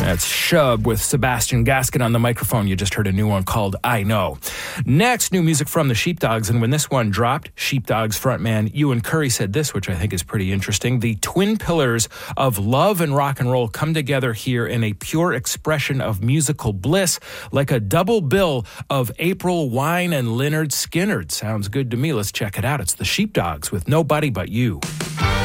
That's Shub with Sebastian Gaskin on the microphone. You just heard a new one called I Know. Next, new music from the Sheepdogs. And when this one dropped, Sheepdogs frontman Ewan Curry said this, which I think is pretty interesting. The twin pillars of love and rock and roll come together here in a pure expression of musical bliss, like a double bill of April Wine and Lynyrd Skynyrd. Sounds good to me. Let's check it out. It's the Sheepdogs with Nobody But You.